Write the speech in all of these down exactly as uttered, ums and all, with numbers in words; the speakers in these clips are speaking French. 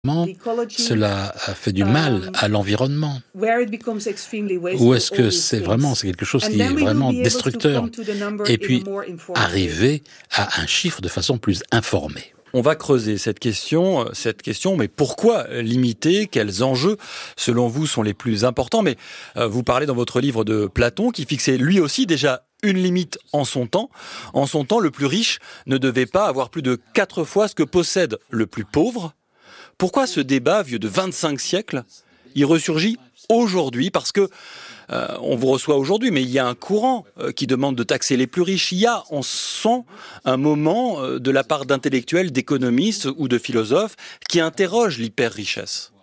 cela fait du mal à l'environnement? Ou est-ce que c'est vraiment c'est quelque chose qui est vraiment destructeur? Et puis, arriver à un chiffre de façon plus informée. On va creuser cette question, cette question, mais pourquoi limiter? Quels enjeux, selon vous, sont les plus importants? Mais euh, vous parlez dans votre livre de Platon, qui fixait lui aussi déjà une limite en son temps. En son temps, le plus riche ne devait pas avoir plus de quatre fois ce que possède le plus pauvre. Pourquoi ce débat, vieux de vingt-cinq siècles, il ressurgit aujourd'hui? Parce que euh, on vous reçoit aujourd'hui, mais il y a un courant euh, qui demande de taxer les plus riches. Il y a, on sent, un moment euh, de la part d'intellectuels, d'économistes ou de philosophes qui interrogent l'hyper-richesse.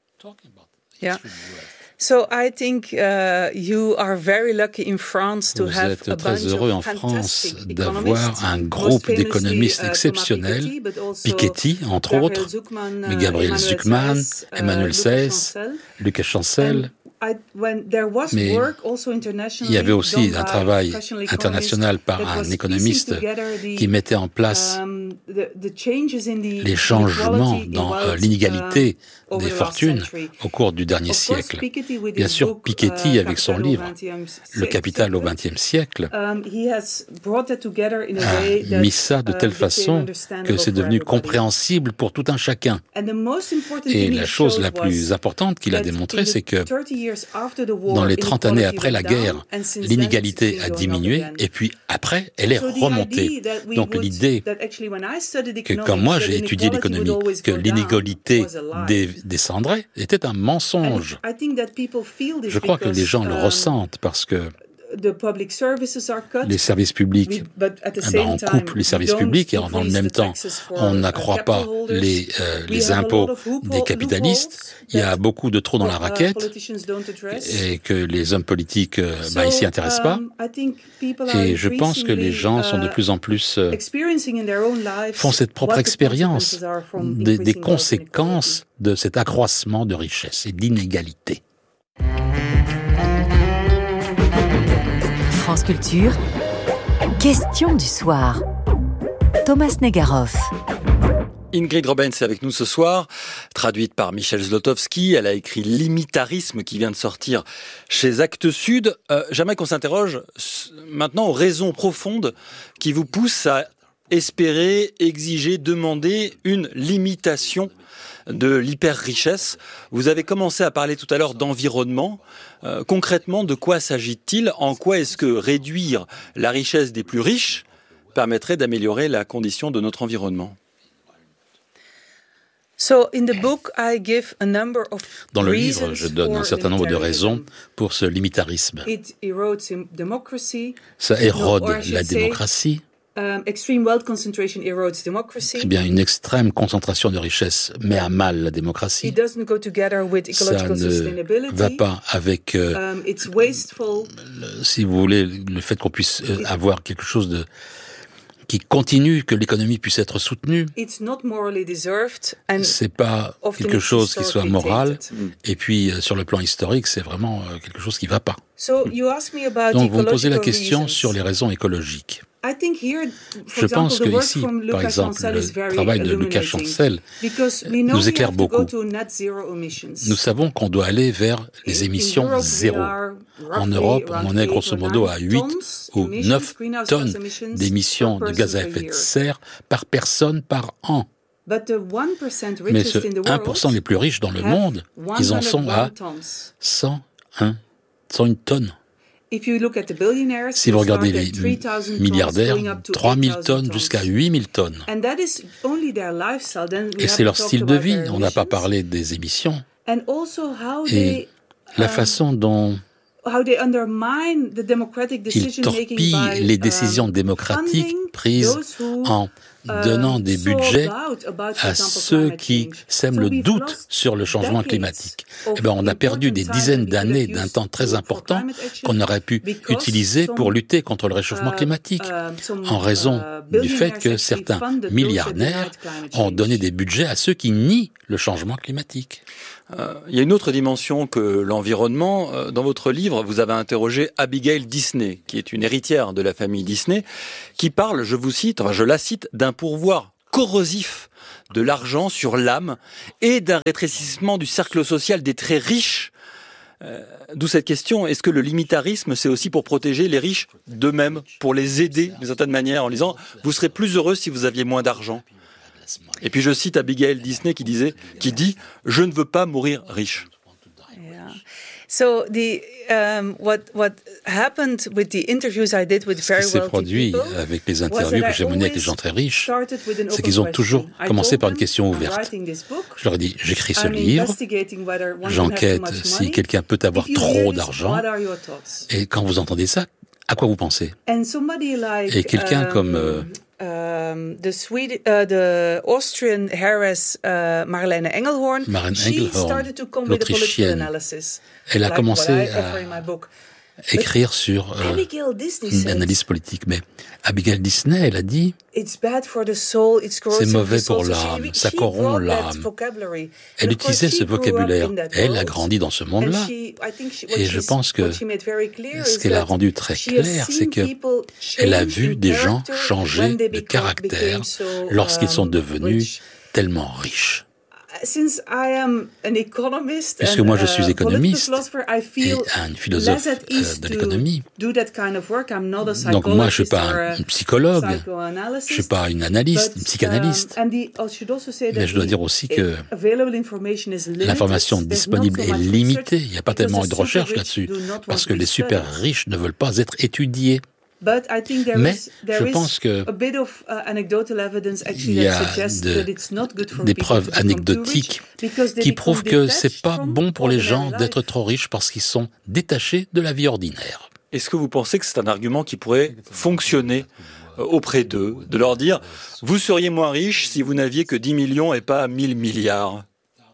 Yeah. So I think uh, you are very lucky in France to Vous have êtes a très bunch heureux en of France fantastic d'avoir un groupe economists, d'économistes most exceptionnels, famously, uh, Thomas Piketty, entre Gabriel autres, Zucman, mais uh, Gabriel Emmanuel Zucman, Saez, uh, Emmanuel Lucas Saez, Chancel. Lucas Chancel. I, when there was Mais work also internationally il y avait aussi done un by travail professional international par economists that un was économiste piecing together the, qui mettait en place um, the, the changes in the les changements inequality in dans euh, wealth, l'inégalité um, over des the last fortunes century. au cours du dernier Of course, siècle. Piketty with Bien his sûr, book, Piketty, uh, avec son Capital livre au Le Capital au vingtième siècle, um, he has brought that together in a a way that, mis ça de telle uh, façon became que understandable c'est for devenu everybody. compréhensible pour tout un chacun. And the most important Et thing la he chose showed la plus was importante qu'il a that démontré, in the c'est que thirty years after the war, dans les trente années inequality après la went down, guerre, and since then l'inégalité it's a been going up diminué again. et puis après, elle est So the remontée. idea that we Donc would- l'idée that actually when I studied que economics, quand moi that j'ai étudié inequality would l'économie, always que go down l'inégalité was a lie. dé- descendrait, était un And mensonge. I think that people feel this Je crois que les because, gens le um, ressentent parce que the public services are cut. les services publics, We- but at the eh ben, same on time, coupe les we services don't publics et dans le increase même the temps, taxes for, on uh, n'accroît pas capital holders. les, euh, We les have a lot impôts of loophole- des capitalistes. loopholes Il y a that, beaucoup de trous dans la uh, raquette politicians don't address. et que les hommes politiques euh, So, bah, ils s'y intéressent pas. um, I think people are Et je pense que les gens sont de increasingly, plus en plus euh, uh, experiencing in their own lives font cette propre what the expérience consequences are from des, des increasing wealth conséquences de cet accroissement de richesse et d'inégalité. France Culture, question du soir. Thomas Negaroff. Ingrid Robens est avec nous ce soir, traduite par Michel Zlotowski. Elle a écrit Limitarisme qui vient de sortir chez Actes Sud. Euh, J'aimerais qu'on s'interroge maintenant aux raisons profondes qui vous poussent à espérer, exiger, demander une limitation de l'hyper-richesse. Vous avez commencé à parler tout à l'heure d'environnement. Euh, concrètement, de quoi s'agit-il? En quoi est-ce que réduire la richesse des plus riches permettrait d'améliorer la condition de notre environnement? So, in the book, I give a number of Dans le livre, reasons je donne un for certain nombre de raisons limitarism. pour ce limitarisme. It erodes democracy. Ça érode No, or I should la say, démocratie. Um, extreme wealth concentration erodes democracy. Eh bien, une extrême concentration de richesse met à mal la démocratie. It doesn't go together with Ça ecological ne sustainability. va pas avec, euh, Um, it's wasteful. le- si vous voulez, le fait qu'on puisse euh, avoir quelque chose de qui continue, que l'économie puisse être soutenue. It's not morally deserved. And C'est pas often quelque it's chose qui soit historically moral. tainted. Et puis, euh, sur le plan historique, c'est vraiment euh, quelque chose qui va pas. So you ask me about Donc, vous me posez la ecological question reasons. sur les raisons écologiques. I think here, for Je example, pense the que work ici, from par Lucas exemple, Chancel is le very travail de Lucas illuminating. Chancel Because we know nous we éclaire have to go beaucoup. to net zero emissions. Nous savons qu'on doit aller vers les In- émissions in Europe, we zéro. are En roughly Europe, on around en est eight grosso or modo nine à huit tons ou emissions, neuf greenhouse tonnes gas emissions d'émissions per de gaz à person effet per de year. serre par personne par an. But the one percent Mais richest ce in the un pour cent world les plus riches dans le have monde, ils en sont à one hundred one tons. cent un, cent une tonnes. If you look at the billionaires, Si vous they regardez start les at three thousand milliardaires, tons, going up to trois mille eight thousand tonnes tons. jusqu'à huit mille tonnes. And that is only their lifestyle. Then we Et have c'est leur to talk style de about vie. their On n'a pas emissions. parlé des émissions. And also how Et they la um, façon dont how they undermine the democratic ils decision making torpillent by les décisions um, démocratiques funding prises those who, en donnant um, des sow budgets doubt about, for à example, ceux climate qui change. sèment So le we've doute lost sur le changement decades climatique. of Eh ben, on a perdu des important time dizaines that we could d'années have d'un used temps très for important climate action qu'on aurait pu because utiliser some, pour lutter contre le réchauffement uh, climatique, uh, some, en raison uh, du fait billionaires que actually certains funded those that milliardaires denied climate ont change. donné des budgets à ceux qui nient le changement climatique. Euh, il y a une autre dimension que l'environnement. Euh, dans votre livre, vous avez interrogé Abigail Disney, qui est une héritière de la famille Disney, qui parle, je vous cite, enfin je la cite, d'un pourvoir corrosif de l'argent sur l'âme et d'un rétrécissement du cercle social des très riches. Euh, d'où cette question, est-ce que le limitarisme, c'est aussi pour protéger les riches d'eux-mêmes, pour les aider d'une certaine manière, en disant « vous serez plus heureux si vous aviez moins d'argent ». Et puis je cite Abigail Disney qui disait, qui dit « je ne veux pas mourir riche ». So the um, what what happened with the interviews I did with very wealthy people. Ce qui s'est produit avec les interviews que j'ai menées avec les gens très riches, c'est qu'ils ont toujours commencé par une question ouverte. Je leur ai dit, j'écris ce livre, j'enquête si quelqu'un peut avoir trop d'argent, et quand vous entendez ça, à quoi vous pensez? Et quelqu'un comme euh, Um, the, Swede, uh, the Austrian heiress uh, Marlene Engelhorn, Marlene she started to come with a political analysis. Elle a like commencé I à écrire sur euh, une analyse politique. Mais Abigail Disney, elle a dit c'est mauvais pour l'âme, ça corrompt l'âme. Elle utilisait ce vocabulaire. Elle a grandi dans ce monde-là. Et je pense que ce qu'elle a rendu très clair, c'est qu'elle a vu des gens changer de caractère lorsqu'ils sont devenus tellement riches. Puisque moi je suis économiste et un philosophe euh, de l'économie, donc moi je ne suis pas un psychologue, je ne suis pas une analyste, une psychanalyste, mais je dois dire aussi que l'information disponible est limitée, il n'y a pas tellement de recherche là-dessus, parce que les super riches ne veulent pas être étudiés. Mais je pense qu'il y a de, des preuves anecdotiques qui prouvent que ce n'est pas bon pour les gens d'être trop riches parce qu'ils sont détachés de la vie ordinaire. Est-ce que vous pensez que c'est un argument qui pourrait fonctionner auprès d'eux, de leur dire « vous seriez moins riches si vous n'aviez que dix millions et pas mille milliards »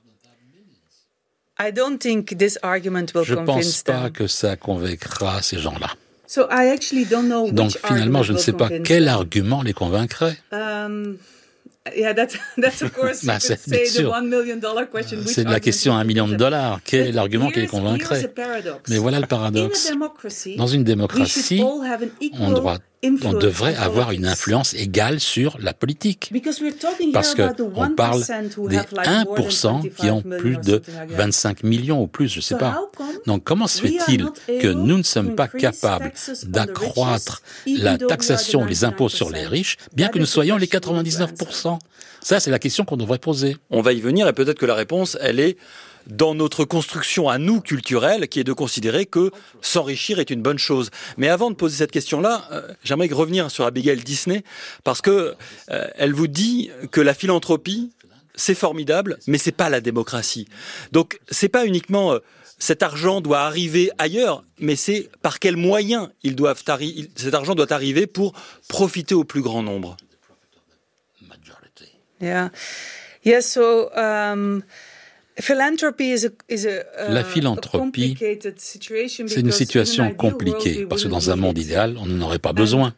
Je ne pense pas que ça convaincra ces gens-là. Donc finalement, je ne sais pas quel argument les convaincrait. Um, yeah, that, that's of course, bah, c'est bien sûr. C'est la question à un million de dollars. Quel est l'argument qui les convaincrait? Mais voilà le paradoxe. Dans une démocratie, on, doit, on devrait avoir une influence égale sur la politique. Parce qu'on parle des un pour cent qui ont plus de vingt-cinq millions ou plus, je ne sais pas. Donc comment se fait-il que nous ne sommes pas capables d'accroître la taxation, les impôts sur les riches, bien que nous soyons les quatre-vingt-dix-neuf pour cent? Ça, c'est la question qu'on devrait poser. On va y venir et peut-être que la réponse, elle est dans notre construction à nous culturelle, qui est de considérer que s'enrichir est une bonne chose. Mais avant de poser cette question-là, euh, j'aimerais revenir sur Abigail Disney, parce que euh, elle vous dit que la philanthropie, c'est formidable, mais c'est pas la démocratie. Donc, c'est pas uniquement euh, cet argent doit arriver ailleurs, mais c'est par quels moyens ils doivent arri- cet argent doit arriver pour profiter au plus grand nombre. Yeah. Yeah, so, um... La philanthropie, c'est une situation compliquée, parce que dans un monde idéal, on n'en aurait pas besoin.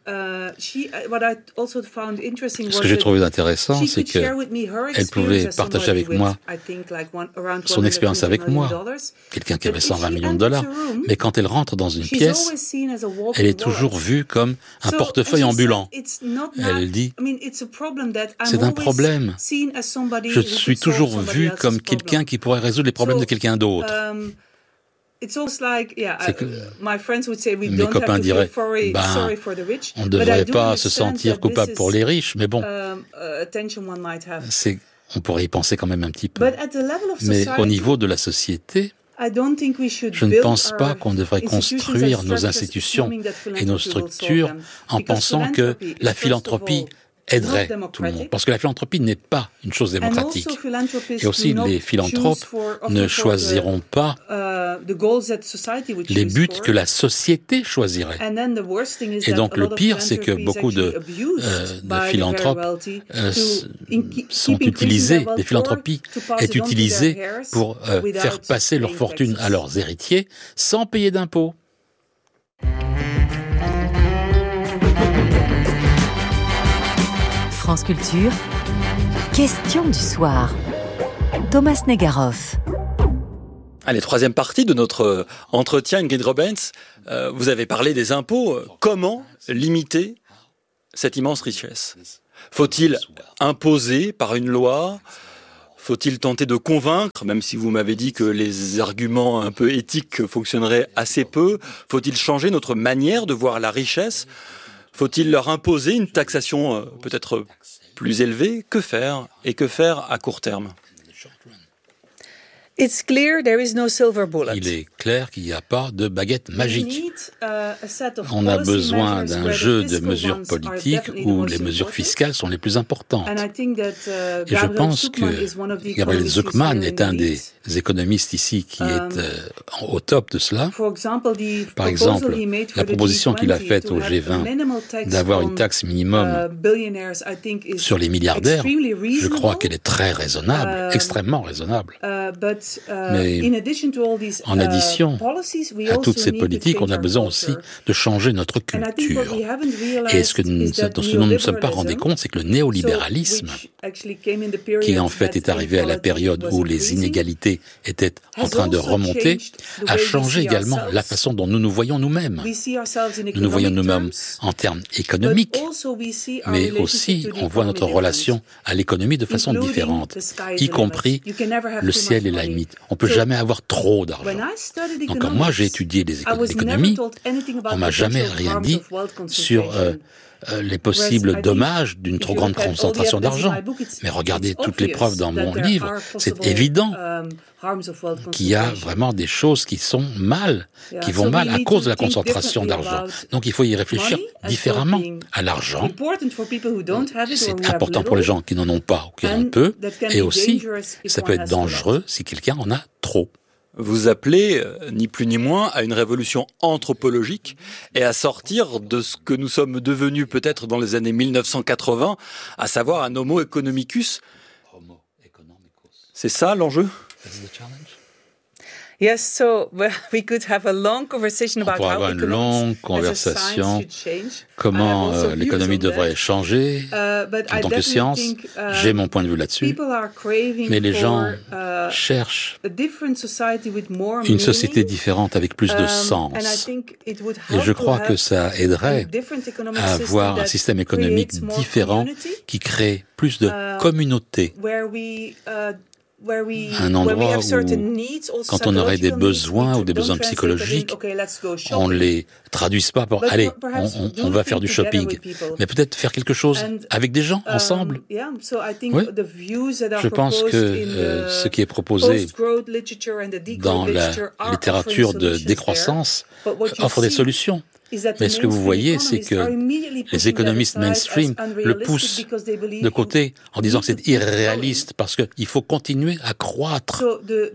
Ce que j'ai trouvé intéressant, c'est qu'elle pouvait partager avec moi son expérience avec moi, quelqu'un qui avait cent vingt millions de dollars, mais quand elle rentre dans une pièce, elle est toujours vue comme un portefeuille ambulant. Elle dit, c'est un problème. Je suis toujours vue comme quelqu'un qui pourrait résoudre les problèmes de quelqu'un d'autre. Um, like, yeah, que, uh, mes copains diraient, ben, on ne devrait pas se sentir coupable pour les riches, mais bon, um, c'est, on pourrait y penser quand même un petit peu. Mais au niveau de la société, je ne pense pas qu'on devrait construire nos institutions et nos structures en pensant que la philanthropie aiderait tout le monde. Parce que la philanthropie n'est pas une chose démocratique. Et aussi, les philanthropes ne choisiront pas les buts que la société choisirait. Et donc, le pire, c'est que beaucoup de, euh, de philanthropes euh, sont utilisés, des philanthropies est utilisée pour euh, faire passer leur fortune à leurs héritiers sans payer d'impôts. France Culture, question du soir. Thomas Negaroff. Allez, troisième partie de notre entretien, Ingrid Robbens. Euh, vous avez parlé des impôts. Comment limiter cette immense richesse? Faut-il imposer par une loi ? Faut-il tenter de convaincre, même si vous m'avez dit que les arguments un peu éthiques fonctionneraient assez peu? Faut-il changer notre manière de voir la richesse? Faut-il leur imposer une taxation euh, peut-être plus élevée? Que faire? Et que faire à court terme? It's clear there is no silver bullet. Il est clair qu'il n'y a pas de baguette magique. On a besoin d'un jeu de mesures politiques où les mesures fiscales sont les plus importantes. Et je pense que Gabriel Zucman est un des économistes ici qui est euh, au top de cela. Par exemple, la proposition qu'il a faite au G vingt d'avoir une taxe minimum sur les milliardaires, je crois qu'elle est très raisonnable, extrêmement raisonnable. Mais en addition à toutes ces politiques, on a besoin aussi de changer notre culture. Et ce que nous, ce dont nous ne sommes pas rendus compte, c'est que le néolibéralisme, qui en fait est arrivé à la période où les inégalités étaient en train de remonter, a changé également la façon dont nous nous voyons nous-mêmes. Nous nous voyons nous-mêmes en termes économiques, mais aussi on voit notre relation à l'économie de façon différente, y compris le ciel et la limite. On ne peut jamais avoir trop d'argent. Donc quand moi j'ai étudié les éco- l'économie, on m'a jamais rien dit sur euh, euh, les possibles dommages d'une trop grande concentration d'argent. Mais regardez toutes les preuves dans mon livre, c'est évident qu'il y a vraiment des choses qui sont mal, qui vont mal à cause de la concentration d'argent. Donc il faut y réfléchir différemment à l'argent. C'est important pour les gens qui n'en ont pas ou qui en ont peu, et aussi ça peut être dangereux si quelqu'un en a trop. Vous appelez, euh, ni plus ni moins, à une révolution anthropologique et à sortir de ce que nous sommes devenus peut-être dans les années mille neuf cent quatre-vingts, à savoir un homo economicus. C'est ça l'enjeu? Yes, so well, we could have a long conversation about On pourrait avoir une longue conversation comment euh, l'économie devrait changer uh, en tant que science. Think, uh, J'ai mon point de vue là-dessus. Mais les gens uh, cherchent une société différente avec plus de sens. Um, Et je crois que ça aiderait à avoir un système économique différent qui crée plus de uh, communautés. Un endroit où, quand on aurait des besoins ou des besoins psychologiques, on ne les traduise pas pour « allez, on, on, on va faire du shopping », mais peut-être faire quelque chose avec des gens, ensemble. Oui, je pense que euh, ce qui est proposé dans la littérature de décroissance offre des solutions. Mais ce que vous voyez, c'est que les économistes mainstream le poussent de côté en disant que c'est irréaliste parce qu'il faut continuer à croître.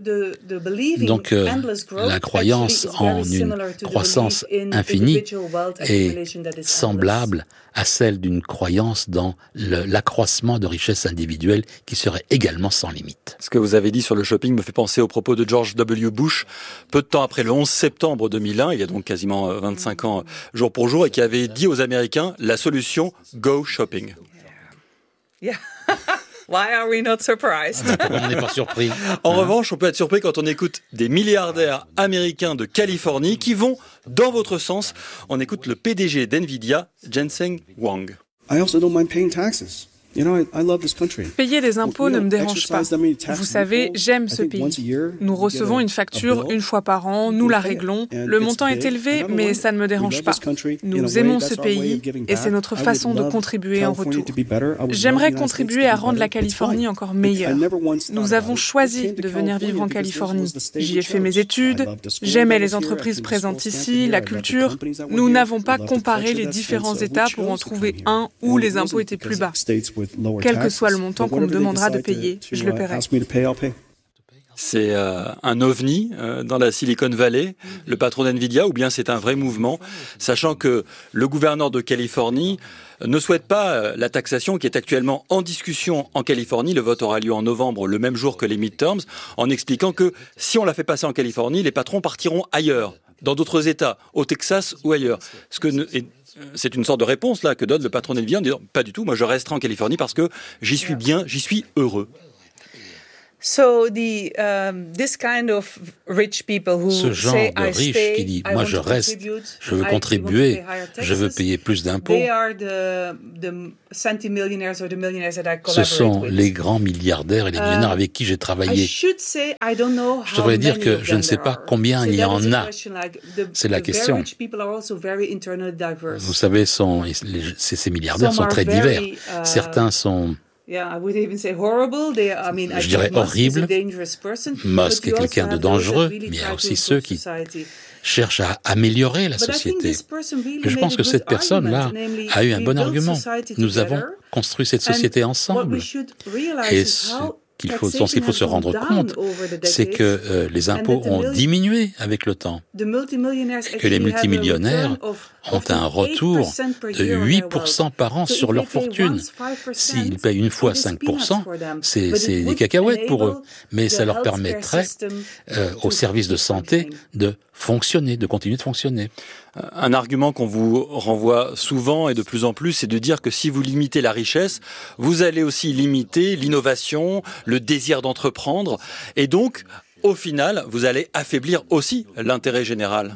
Donc euh, la croyance en une croissance infinie est semblable à celle d'une croyance dans le, l'accroissement de richesse individuelle qui serait également sans limite. Ce que vous avez dit sur le shopping me fait penser aux propos de George W. Bush, peu de temps après le onze septembre deux mille un, il y a donc quasiment vingt-cinq ans jour pour jour, et qui avait dit aux Américains la solution « Go shopping ». Yeah. Why are we not surprised? On n'est pas surpris. En revanche, on peut être surpris quand on écoute des milliardaires américains de Californie qui vont dans votre sens. On écoute le P D G d'NVIDIA, Jensen Huang. I also don't mind paying taxes. You know, I, I love this country. Payer des impôts ne me dérange pas. Vous savez, j'aime ce pays. Nous recevons une facture une fois par an, nous la réglons. Le montant est élevé, mais ça ne me dérange pas. Nous aimons ce pays et c'est notre façon de contribuer en retour. J'aimerais contribuer à rendre la Californie encore meilleure. Nous avons choisi de venir vivre en Californie. J'y ai fait mes études, j'aimais les entreprises présentes ici, la culture. Nous n'avons pas comparé les différents États pour en trouver un où les impôts étaient plus bas. Quel que soit le montant qu'on me demandera de payer, je le paierai. C'est euh, un ovni euh, dans la Silicon Valley, le patron d'NVIDIA, ou bien c'est un vrai mouvement, sachant que le gouverneur de Californie ne souhaite pas euh, la taxation qui est actuellement en discussion en Californie. Le vote aura lieu en novembre, le même jour que les midterms, en expliquant que si on la fait passer en Californie, les patrons partiront ailleurs, dans d'autres États, au Texas ou ailleurs. Ce que ne, et, c'est une sorte de réponse là que donne le patron d'NVIDIA en disant « Pas du tout, moi je resterai en Californie parce que j'y suis bien, j'y suis heureux ». So the, um, this kind of rich people who Ce genre say, de I riche stay, qui dit « I moi want je to reste, contribute, je veux I contribuer, want to pay higher taxes, je veux payer plus d'impôts », they are the, the centimillionaires or the millionaires that I ce collaborate sont with. les grands milliardaires et les millionnaires Uh, avec qui j'ai I travaillé. should say, I don't know Je how devrais dire many que of je ne them sais there pas are. combien So il y that en is a a. question, like, the- C'est la the question. very rich people are also very internally diverse. Vous savez, sont, les, ces, ces milliardaires Some sont are très very, divers. uh, Certains sont, Yeah, I would even say horrible. They, I mean, I je dirais, think Musk is a horribles. dangerous person, Musk but est you also quelqu'un de have those that dangereux, really mais il y a try aussi to ceux improve qui society. cherchent à améliorer la But I think société. this person really Mais je made pense a que good cette personne-là argument, namely, a eu un we bon built argument. society Nous avons together, construit cette and société what ensemble. we should realize Et is ce how qu'il faut, taxation dont il faut has se gone rendre down compte, over the c'est que decades, euh, les and impôts that the ont mil- diminué avec le temps. the multimillionaires Et que les actually have a multimillionnaires return of ont often un retour eight percent per de year on huit their pour cent wealth. par an So sur if leur they pay fortune. once five percent, S'ils payent une fois it is cinq peanuts pour cent, for them. c'est But it c'est des would cacahuètes pour eux. enable Mais the ça leur healthcare permettrait, system euh, to aux services de keep santé, functioning. de fonctionner, de continuer de fonctionner. Un argument qu'on vous renvoie souvent et de plus en plus, c'est de dire que si vous limitez la richesse, vous allez aussi limiter l'innovation, le désir d'entreprendre, et donc, au final, vous allez affaiblir aussi l'intérêt général.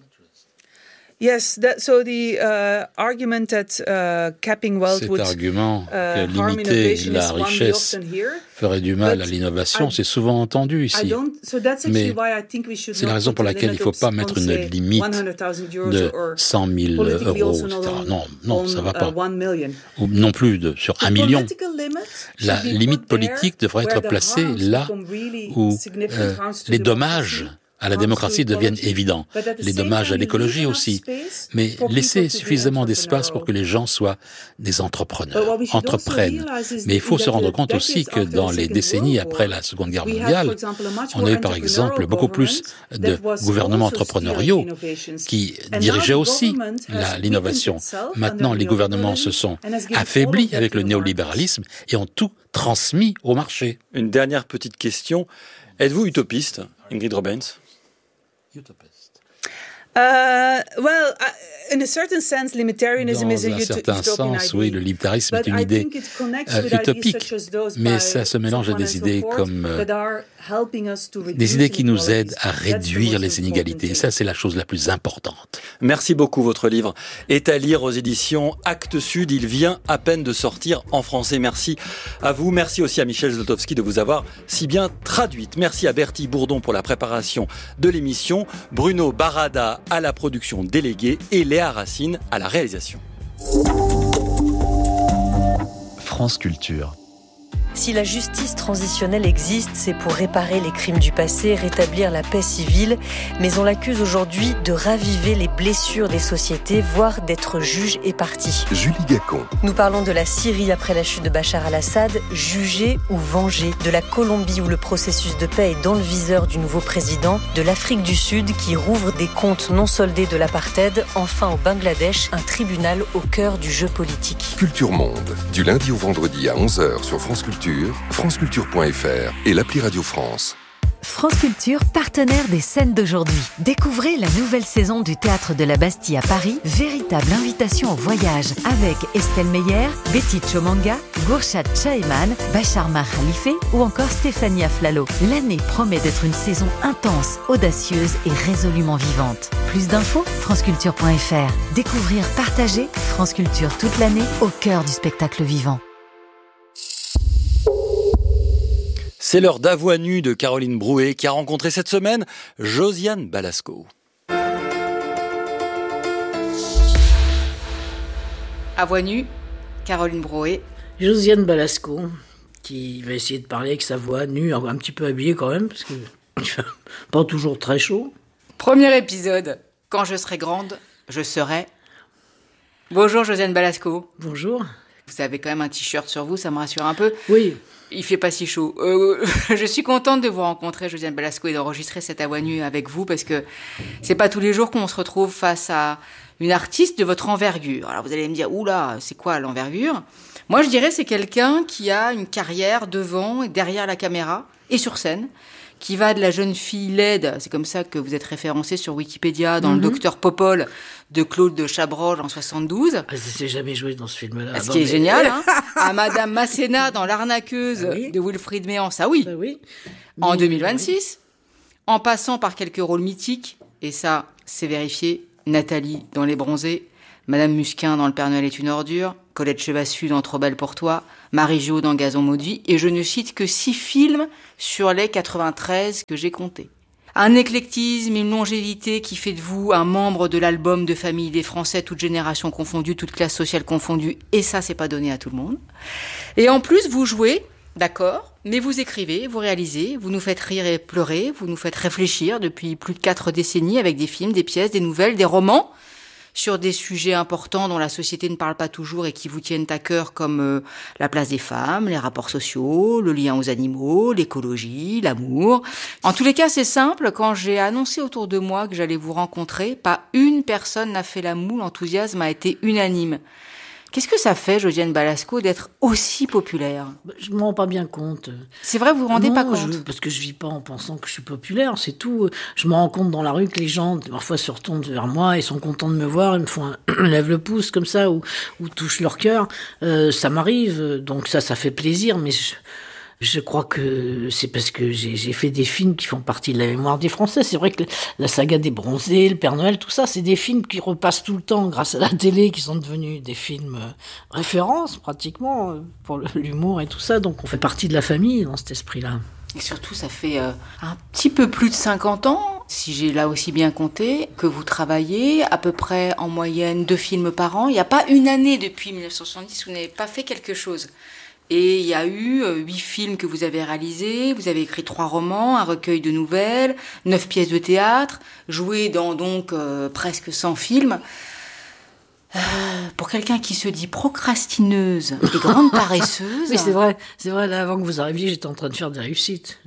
Yes, that, so the uh, argument that uh, capping wealth Cet would argument que uh, harm limiter innovation la is one we richesse often hear. ferait du mal But à l'innovation, I- c'est souvent entendu I ici. don't, so that's Mais actually why I think we should c'est la not raison put pour a laquelle il ne limit faut pas on, mettre say, une limite one hundred thousand euros de or cent mille politically euros, also et not cetera. on- Non, non, on, ça va uh, pas. one million. Ou non plus de, sur un The million. political limit should La be limite put there politique devrait where être the placée harms là become really où significant euh, harms to les democracy, dommages à la harms démocratie to deviennent ecology, évidents. but at the Les same dommages time, à you leave l'écologie enough aussi. space Mais for laisser people to be suffisamment d'espace pour que les entrepreneurial. gens soient des But what entrepreneurs, we should also entreprennent. realize is Mais il faut that se rendre the compte aussi decades que after dans the les Second décennies World après War, la Seconde Guerre we had, for mondiale, example, a much on more a eu par exemple entrepreneurial beaucoup plus government de that was gouvernements also steering entrepreneuriaux innovations. qui And now dirigeaient the aussi government has la- weakened l'innovation. itself Maintenant, under les gouvernements se sont and has given all affaiblis of that avec to le the markets. néolibéralisme et ont tout transmis au marché. Une dernière petite question. Êtes-vous utopiste, Ingrid Robbens ? Uh, well, uh, in a certain sense, libertarianism Dans is a un ut- certain utopian sens, idea. oui, le libéralisme est But une I idée think it connects euh, with ideas utopique, such as those mais by ça se mélange à Safwan and des so idées forth comme euh, that are helping us to reduce des idées qui nous inequalities. aident à That's the réduire most les important inégalités. Et thing. ça, c'est la chose la plus importante. Merci beaucoup. Votre livre est à lire aux éditions Actes Sud. Il vient à peine de sortir en français. Merci à vous. Merci aussi à Michel Zlotowski de vous avoir si bien traduite. Merci à Bertie Bourdon pour la préparation de l'émission, Bruno Barada à la production déléguée et Léa Racine à la réalisation. France Culture. Si la justice transitionnelle existe, c'est pour réparer les crimes du passé, rétablir la paix civile, mais on l'accuse aujourd'hui de raviver les blessures des sociétés, voire d'être juge et partie. Julie Gacon. Nous parlons de la Syrie après la chute de Bachar al-Assad, jugé ou vengé, de la Colombie où le processus de paix est dans le viseur du nouveau président, de l'Afrique du Sud qui rouvre des comptes non soldés de l'apartheid, enfin au Bangladesh, un tribunal au cœur du jeu politique. Culture Monde, du lundi au vendredi à onze heures sur France Culture, franceculture point f r et l'appli Radio France. France Culture, partenaire des scènes d'aujourd'hui. Découvrez la nouvelle saison du Théâtre de la Bastille à Paris, véritable invitation au voyage, avec Estelle Meyer, Betty Chomanga, Gourchat Chaeman, Bachar Mar Khalife ou encore Stéphanie Aflalo. L'année promet d'être une saison intense, audacieuse et résolument vivante. Plus d'infos, franceculture point f r. Découvrir, partager, France Culture toute l'année, au cœur du spectacle vivant. C'est l'heure d'À voix nue de Caroline Brouet qui a rencontré cette semaine Josiane Balasco. À voix nue, Caroline Brouet. Josiane Balasco, qui va essayer de parler avec sa voix nue, un petit peu habillée quand même, parce que pas toujours très chaud. Premier épisode. Quand je serai grande, je serai... Bonjour Josiane Balasco. Bonjour. Vous avez quand même un t-shirt sur vous, ça me rassure un peu. Oui. Il fait pas si chaud. Euh, je suis contente de vous rencontrer, Josiane Balasco, et d'enregistrer cette À voix nue avec vous, parce que c'est pas tous les jours qu'on se retrouve face à une artiste de votre envergure. Alors vous allez me dire, oula, c'est quoi l'envergure ? Moi, je dirais c'est quelqu'un qui a une carrière devant et derrière la caméra, et sur scène, qui va de la jeune fille laide, c'est comme ça que vous êtes référencé sur Wikipédia, dans mm-hmm. le Docteur Popol de Claude Chabrol en soixante-douze. Ah, je n'ai jamais joué dans ce film-là. Ce qui est mais... génial, hein. À Madame Masséna dans L'arnaqueuse ah, oui. de Wilfried Méance, ah oui, ah, oui. en mais... deux mille vingt-six, en passant par quelques rôles mythiques, et ça, c'est vérifié, Nathalie dans Les Bronzés, Madame Musquin dans Le Père Noël est une ordure, Colette Chevassus dans Trop belle pour toi, Marie Jo dans Gazon maudit, et je ne cite que six films sur les quatre-vingt-treize que j'ai comptés. Un éclectisme, une longévité qui fait de vous un membre de l'album de famille des Français, toutes générations confondues, toutes classes sociales confondues, et ça, c'est pas donné à tout le monde. Et en plus, vous jouez, d'accord, mais vous écrivez, vous réalisez, vous nous faites rire et pleurer, vous nous faites réfléchir depuis plus de quatre décennies avec des films, des pièces, des nouvelles, des romans, sur des sujets importants dont la société ne parle pas toujours et qui vous tiennent à cœur, comme euh, la place des femmes, les rapports sociaux, le lien aux animaux, l'écologie, l'amour. En tous les cas, c'est simple, quand j'ai annoncé autour de moi que j'allais vous rencontrer, pas une personne n'a fait la moue, l'enthousiasme a été unanime. Qu'est-ce que ça fait, Josiane Balasco, d'être aussi populaire ? Je ne me rends pas bien compte. C'est vrai, vous vous rendez non, pas compte ? je, Parce que je ne vis pas en pensant que je suis populaire, c'est tout. Je me rends compte dans la rue que les gens, parfois, se retournent vers moi et sont contents de me voir, ils me font un lève le pouce comme ça, ou, ou touchent leur cœur. Euh, ça m'arrive, donc ça, ça fait plaisir, mais... Je... Je crois que c'est parce que j'ai, j'ai fait des films qui font partie de la mémoire des Français. C'est vrai que la saga des Bronzés, le Père Noël, tout ça, c'est des films qui repassent tout le temps grâce à la télé, qui sont devenus des films références pratiquement pour l'humour et tout ça. Donc on fait partie de la famille dans cet esprit-là. Et surtout, ça fait euh, un petit peu plus de cinquante ans, si j'ai là aussi bien compté, que vous travaillez à peu près en moyenne deux films par an. Il n'y a pas une année depuis dix-neuf cent soixante-dix où vous n'avez pas fait quelque chose. Et il y a eu huit films que vous avez réalisés, vous avez écrit trois romans, un recueil de nouvelles, neuf pièces de théâtre, joué dans donc euh, presque cent films. Euh, pour quelqu'un qui se dit procrastineuse et grande paresseuse... Oui, c'est vrai, c'est vrai, là, avant que vous arriviez, j'étais en train de faire des réussites.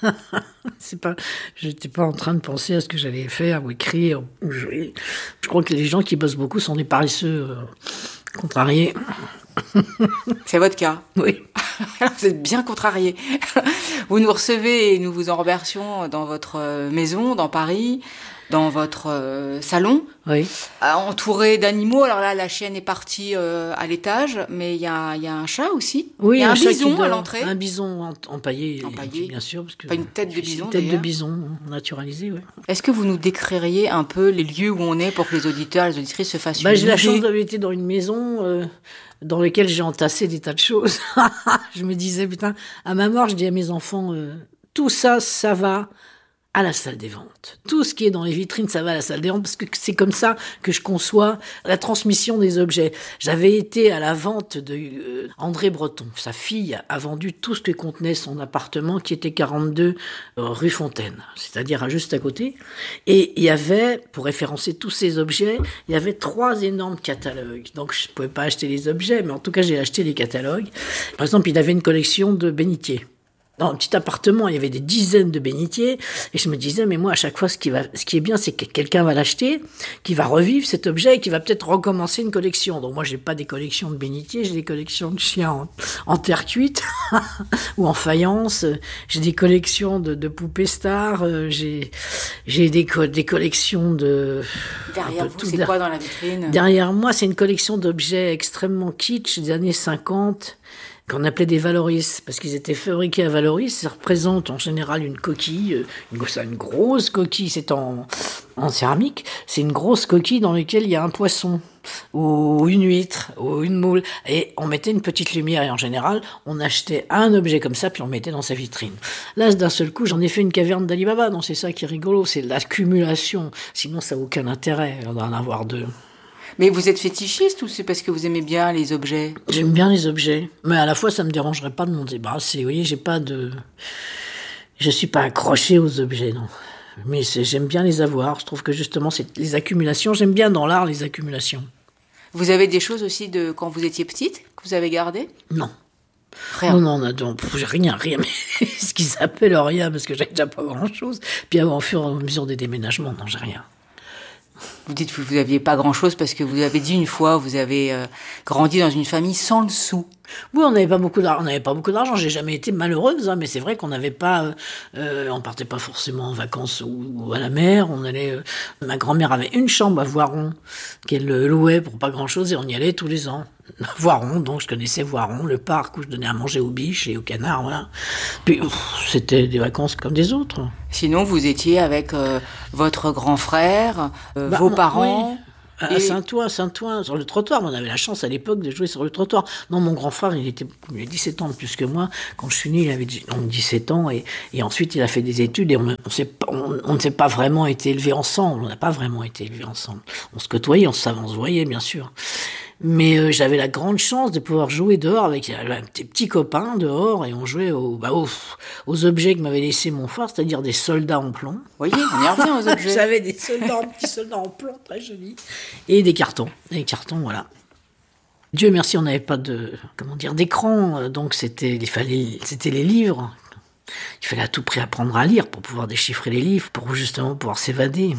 c'est pas, j'étais pas en train de penser à ce que j'allais faire, ou écrire, ou jouer. Je crois que les gens qui bossent beaucoup sont des paresseux euh, contrariés. C'est votre cas. Oui. Vous êtes bien contrarié. Vous nous recevez et nous vous en remercions dans votre maison, dans Paris, dans votre euh, salon, oui. entouré d'animaux. Alors là, la chienne est partie euh, à l'étage, mais il y a, y a un chat aussi. Oui, il y a un, un bison à l'entrée. Un bison empaillé, empaillé. bien sûr. Parce que pas une tête de bison, Une tête d'ailleurs. de bison naturalisée, oui. Est-ce que vous nous décririez un peu les lieux où on est pour que les auditeurs, les auditrices se fassent bah, une idée ? J'ai la chance d'avoir été dans une maison... Euh, dans lesquels j'ai entassé des tas de choses. Je me disais, putain, à ma mort, je dis à mes enfants, euh, tout ça, ça va à la salle des ventes. Tout ce qui est dans les vitrines, ça va à la salle des ventes, parce que c'est comme ça que je conçois la transmission des objets. J'avais été à la vente de euh, André Breton. Sa fille a vendu tout ce que contenait son appartement, qui était quarante-deux euh, rue Fontaine, c'est-à-dire juste à côté. Et il y avait, pour référencer tous ces objets, il y avait trois énormes catalogues. Donc je ne pouvais pas acheter les objets, mais en tout cas, j'ai acheté les catalogues. Par exemple, il avait une collection de bénitiers. Dans un petit appartement, il y avait des dizaines de bénitiers, et je me disais, mais moi, à chaque fois, ce qui va, ce qui est bien, c'est que quelqu'un va l'acheter, qui va revivre cet objet, et qui va peut-être recommencer une collection. Donc moi, j'ai pas des collections de bénitiers, j'ai des collections de chiens en, en terre cuite, ou en faïence, j'ai des collections de, de poupées stars, j'ai, j'ai des, co- des collections de... Derrière vous, c'est quoi dans la vitrine ? Derrière moi, c'est une collection d'objets extrêmement kitsch des années cinquante, qu'on appelait des Valoris, parce qu'ils étaient fabriqués à Valoris. Ça représente en général une coquille, une, une grosse coquille, c'est en, en céramique, c'est une grosse coquille dans laquelle il y a un poisson, ou une huître, ou une moule, et on mettait une petite lumière, et en général, on achetait un objet comme ça, puis on mettait dans sa vitrine. Là, d'un seul coup, j'en ai fait une caverne d'Ali Baba, donc c'est ça qui est rigolo, c'est l'accumulation, sinon ça n'a aucun intérêt d'en avoir deux. Mais vous êtes fétichiste ou c'est parce que vous aimez bien les objets ? J'aime bien les objets, mais à la fois ça me dérangerait pas de m'en débarrasser. Vous voyez, j'ai pas de, je suis pas accroché aux objets, non. Mais c'est... j'aime bien les avoir. Je trouve que justement c'est les accumulations. J'aime bien dans l'art les accumulations. Vous avez des choses aussi de quand vous étiez petite que vous avez gardées ? Non. Rien. Non, non, non, rien, rien. Mais ce qu'ils appellent rien, parce que j'ai déjà pas grand chose. Puis au fur et à mesure des déménagements, non, j'ai rien. Vous dites que vous n'aviez pas grand-chose parce que vous avez dit une fois, vous avez euh, grandi dans une famille sans le sou. Oui, on n'avait pas beaucoup d'argent. On n'avait pas beaucoup d'argent. J'ai jamais été malheureuse, hein, mais c'est vrai qu'on n'avait pas. Euh, euh, on partait pas forcément en vacances ou, ou à la mer. On allait. Euh, ma grand-mère avait une chambre à Voiron qu'elle euh, louait pour pas grand-chose et on y allait tous les ans. Voiron, donc je connaissais Voiron, le parc où je donnais à manger aux biches et aux canards, voilà. Puis pff, c'était des vacances comme des autres. Sinon, vous étiez avec euh, votre grand frère, euh, bah, vos parents. Oui. À et... Saint-Ouen, Saint-Ouen, sur le trottoir. On avait la chance à l'époque de jouer sur le trottoir. Non, mon grand frère, il était, il a dix-sept ans de plus que moi. Quand je suis né, il avait donc dix-sept ans et, et ensuite il a fait des études et on, on, s'est, on, on ne s'est pas vraiment été élevés ensemble. On n'a pas vraiment été élevés ensemble. On se côtoyait, on se, on se voyait, bien sûr. Mais euh, j'avais la grande chance de pouvoir jouer dehors avec un petit, petit copain dehors et on jouait aux, bah, aux, aux objets que m'avait laissé mon frère, c'est-à-dire des soldats en plomb. Oui, on y revient aux objets. J'avais des soldats, petits soldats en plomb, très jolis. Et des cartons. Des cartons, voilà. Dieu merci, on n'avait pas de, comment dire, d'écran, donc c'était, il fallait, c'était les livres. Il fallait à tout prix apprendre à lire pour pouvoir déchiffrer les livres, pour justement pouvoir s'évader.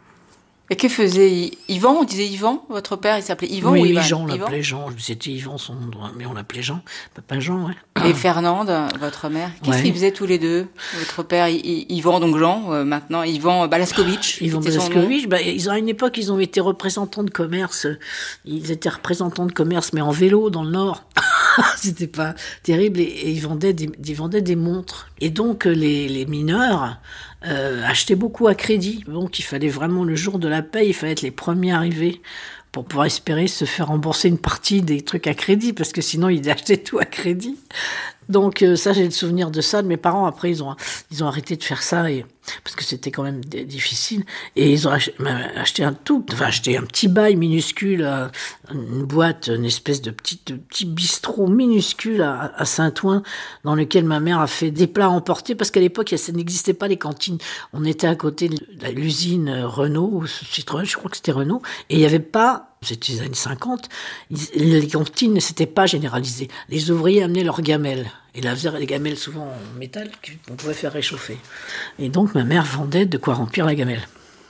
Et que faisait Yvan? On disait Yvan, votre père, il s'appelait Yvan oui, ou Yvan? Oui, Jean, on l'appelait Jean. C'était Yvan son nom, mais on l'appelait Jean. Papa Jean, ouais. Et Fernande, votre mère, qu'est-ce ouais. qu'ils faisaient tous les deux? Votre père, Yvan, donc Jean, euh, maintenant Yvan Balaskovic. Yvan Balaskovic, bah, ils, à une époque, ils ont été représentants de commerce. Ils étaient représentants de commerce, mais en vélo, dans le Nord. C'était pas terrible. Et, et ils, vendaient des, ils vendaient des montres. Et donc, les, les mineurs euh, achetaient beaucoup à crédit. Donc, il fallait vraiment, le jour de la paye, il fallait être les premiers arrivés pour pouvoir espérer se faire rembourser une partie des trucs à crédit, parce que sinon, ils achetaient tout à crédit. Donc euh, ça, j'ai le souvenir de ça. De mes parents, après, ils ont, ils ont arrêté de faire ça, et, parce que c'était quand même d- difficile. Et ils ont ach- acheté un tout, enfin acheté un petit bail minuscule, euh, une boîte, une espèce de petit, de petit bistrot minuscule à, à Saint-Ouen, dans lequel ma mère a fait des plats emportés, parce qu'à l'époque, ça n'existait pas les cantines. On était à côté de l'usine Renault, Citroën, je crois que c'était Renault, et il n'y avait pas... C'était les années cinquante, les cantines ne s'étaient pas généralisées. Les ouvriers amenaient leurs gamelles. Et là, les gamelles souvent en métal qu'on pouvait faire réchauffer. Et donc, ma mère vendait de quoi remplir la gamelle.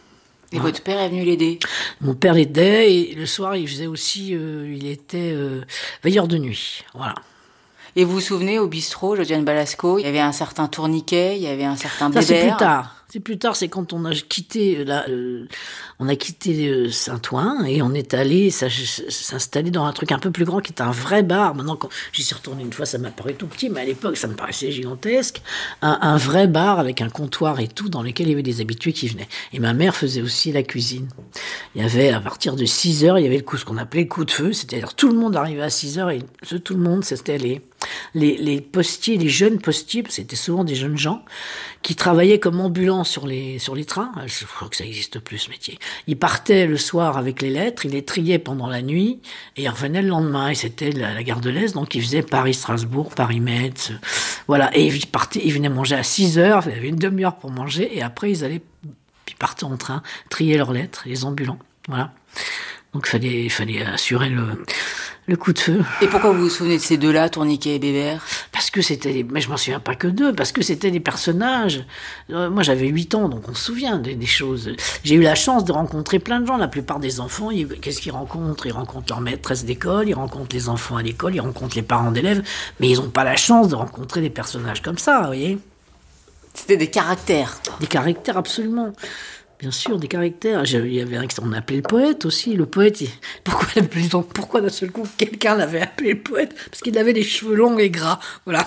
Et voilà. Votre père est venu l'aider? Mon père l'aidait, et le soir, il faisait aussi, euh, il était euh, veilleur de nuit. Voilà. Et vous vous souvenez, au bistrot, Josiane Balasco, il y avait un certain tourniquet, il y avait un certain Bébert. Ça, c'est plus tard. C'est plus tard, c'est quand on a quitté, là, euh, on a quitté euh, Saint-Ouen et on est allé s'installer dans un truc un peu plus grand qui est un vrai bar. Maintenant, quand j'y suis retourné une fois, ça m'a paru tout petit, mais à l'époque, ça me paraissait gigantesque. Un, un vrai bar avec un comptoir et tout, dans lequel il y avait des habitués qui venaient. Et ma mère faisait aussi la cuisine. Il y avait, à partir de six heures, il y avait le coup, ce qu'on appelait le coup de feu. C'est-à-dire, tout le monde arrivait à six heures et ce tout le monde, c'était les, les, les postiers, les jeunes postiers, parce que c'était souvent des jeunes gens, qui travaillaient comme ambulants sur les, sur les trains. Je crois que ça existe plus, ce métier. Ils partaient le soir avec les lettres, ils les triaient pendant la nuit, et ils revenaient le lendemain. Et c'était la, la gare de l'Est, donc ils faisaient Paris-Strasbourg, Paris-Metz, voilà. Et ils partaient, ils venaient manger à six heures, il y avait une demi-heure pour manger, et après ils allaient, ils partaient en train, trier leurs lettres, les ambulants, voilà. Donc il fallait, il fallait assurer le, le coup de feu. Et pourquoi vous vous souvenez de ces deux-là, Tourniquet et Bébert? Parce que c'était, des, mais je m'en souviens pas que d'eux, parce que c'était des personnages. Euh, moi j'avais huit ans, donc on se souvient des, des choses. J'ai eu la chance de rencontrer plein de gens. La plupart des enfants, ils, qu'est-ce qu'ils rencontrent? Ils rencontrent leur maîtresse d'école, ils rencontrent les enfants à l'école, ils rencontrent les parents d'élèves, mais ils n'ont pas la chance de rencontrer des personnages comme ça, vous voyez. C'était des caractères. Des caractères, absolument. Bien sûr, des caractères. Il y avait un qu'on appelait le poète aussi. Le poète, il... pourquoi, pourquoi d'un seul coup quelqu'un l'avait appelé le poète? Parce qu'il avait les cheveux longs et gras. Voilà.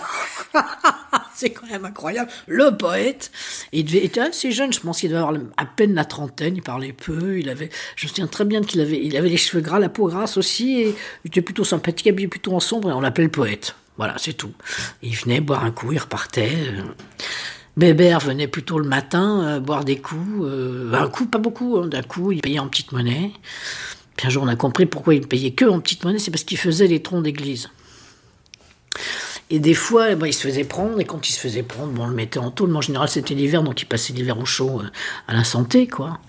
C'est quand même incroyable. Le poète. Et il devait être assez jeune. Je pense qu'il devait avoir à peine la trentaine. Il parlait peu. Il avait, je me souviens très bien qu'il avait, il avait les cheveux gras, la peau grasse aussi. Et il était plutôt sympathique, habillé plutôt en sombre. Et on l'appelait le poète. Voilà, c'est tout. Et il venait boire un coup, il repartait. Bébert venait plutôt le matin euh, boire des coups, euh, un coup, pas beaucoup, hein, d'un coup, il payait en petite monnaie. Puis un jour, on a compris pourquoi il payait que en petite monnaie, c'est parce qu'il faisait les troncs d'église. Et des fois, bah, il se faisait prendre, et quand il se faisait prendre, bon, on le mettait en tôle, mais en général, c'était l'hiver, donc il passait l'hiver au chaud euh, à la santé, quoi.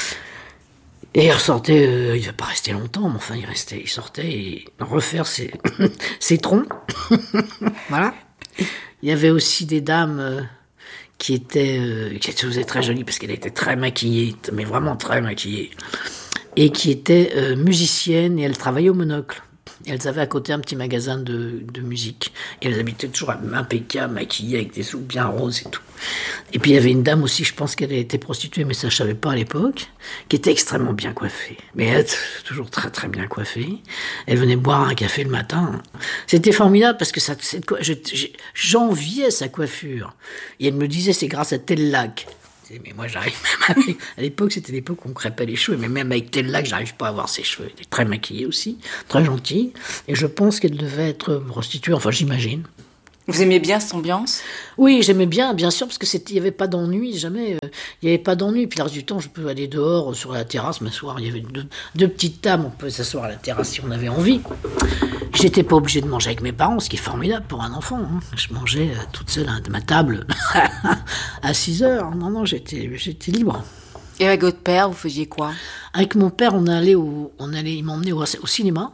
Et il ressortait, euh, il ne va pas rester longtemps, mais enfin, il restait, il sortait et refaire ses, ses troncs. Voilà. Il y avait aussi des dames... Euh, qui était, euh, qui était très jolie parce qu'elle était très maquillée, mais vraiment très maquillée. et qui était euh, musicienne, et elle travaillait au Monocle. Et elles avaient à côté un petit magasin de, de musique. Et elles habitaient toujours impeccables, maquillées, avec des sous bien roses et tout. Et puis il y avait une dame aussi, je pense qu'elle était prostituée, mais ça je savais pas à l'époque, qui était extrêmement bien coiffée. Mais elle était toujours très très bien coiffée. Elle venait boire un café le matin. C'était formidable parce que ça, je, j'enviais sa coiffure. Et elle me disait, c'est grâce à tel lac. Mais moi, j'arrive même avec... À l'époque, c'était l'époque où on crêpait les cheveux. Mais même avec tel lac, j'arrive pas à voir ses cheveux. Elle est très maquillée aussi, très gentille. Et je pense qu'elle devait être prostituée, enfin, j'imagine. Vous aimiez bien cette ambiance ? Oui, j'aimais bien, bien sûr, parce que c'était, il n'y avait pas d'ennui, jamais. Il n'y avait pas d'ennui. Puis le reste du temps, je peux aller dehors, sur la terrasse, m'asseoir. Il y avait deux, deux petites tables, on pouvait s'asseoir à la terrasse si on avait envie. J'étais pas obligée de manger avec mes parents, ce qui est formidable pour un enfant. Hein. Je mangeais euh, toute seule à ma table à six heures. Non, non, j'étais, j'étais libre. Et avec votre père, vous faisiez quoi ? Avec mon père, on allait au, on allait, il m'emmenait au, au cinéma.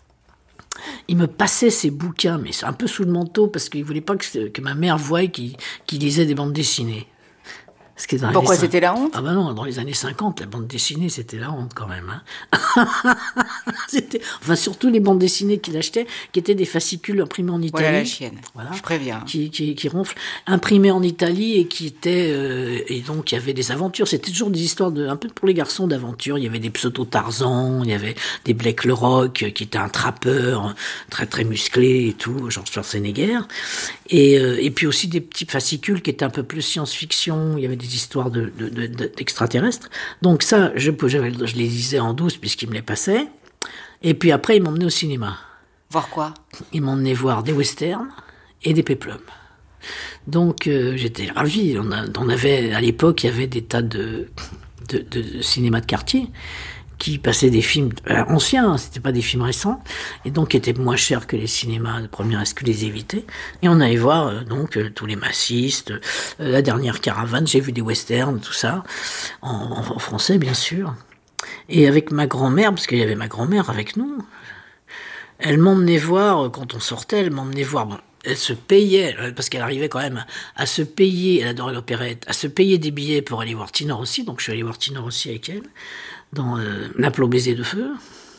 Il me passait ses bouquins, mais c'est un peu sous le manteau, parce qu'il voulait pas que, que ma mère voie qu'il, qu'il lisait des bandes dessinées. Pourquoi c'était la honte ? Ah ben non, dans les années cinquante, la bande dessinée, c'était la honte quand même. Hein. c'était, enfin, surtout les bandes dessinées qu'il achetait, qui étaient des fascicules imprimés en Italie. Voilà la chienne, voilà, je préviens. Qui, qui, qui ronflent, imprimés en Italie et qui étaient... Euh, et donc, il y avait des aventures. C'était toujours des histoires, de, un peu pour les garçons, d'aventures. Il y avait des pseudo-Tarzan, il y avait des Blake le Rock, qui était un trappeur très très musclé et tout, genre Schwarzenegger. Et, euh, et puis aussi des petits fascicules qui étaient un peu plus science-fiction. Il y avait des histoires de, de, de, de, d'extraterrestres. Donc ça, je, je, je les lisais en douce puisqu'ils me les passaient. Et puis après, ils m'emmenaient au cinéma. Voir quoi ? Ils m'emmenaient voir des westerns et des péplums. Donc euh, j'étais ravi. On, a, on avait, à l'époque, il y avait des tas de, de, de, de cinéma de quartier qui passaient des films euh, anciens, hein, c'était pas des films récents, et donc qui étaient moins chers que les cinémas de première exclusivité. Et on allait voir euh, donc euh, tous les massistes, euh, la dernière caravane, j'ai vu des westerns, tout ça, en, en, en français bien sûr. Et avec ma grand-mère, parce qu'il y avait ma grand-mère avec nous, elle m'emmenait voir, quand on sortait, elle m'emmenait voir... Bon, elle se payait, parce qu'elle arrivait quand même à se payer, elle adorait l'opérette, à se payer des billets pour aller voir Tina Rossi, donc je suis allé voir Tina Rossi avec elle, dans euh, Naples au baiser de feu.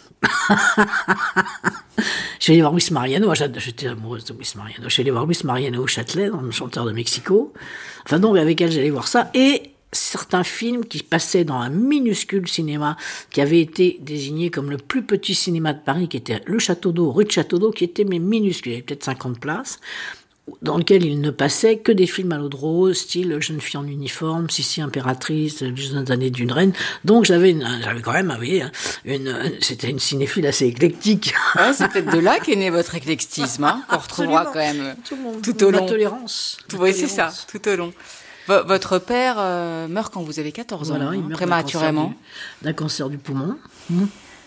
Je suis allé voir Luis Mariano, j'étais amoureuse de Luis Mariano, je suis allé voir Luis Mariano au Châtelet, dans le chanteur de Mexico. Enfin donc avec elle j'allais voir ça, et certains films qui passaient dans un minuscule cinéma qui avait été désigné comme le plus petit cinéma de Paris, qui était le Château d'Eau, rue de Château d'Eau, qui était mais minuscule, il y avait peut-être cinquante places, dans lequel il ne passait que des films à l'eau de rose, style Jeune fille en uniforme, Sissi impératrice, Les années d'une reine. Donc j'avais, une, j'avais quand même, vous voyez, une, c'était une cinéphile assez éclectique. Ouais, c'est peut-être de là qu'est né votre éclectisme, hein, qu'on retrouvera quand même tout, monde, tout au long. La tolérance. Tout, oui, c'est ça, tout au long. V- votre père euh, meurt quand vous avez quatorze ans, voilà, il meurt prématurément. D'un cancer du, d'un cancer du poumon. Mmh.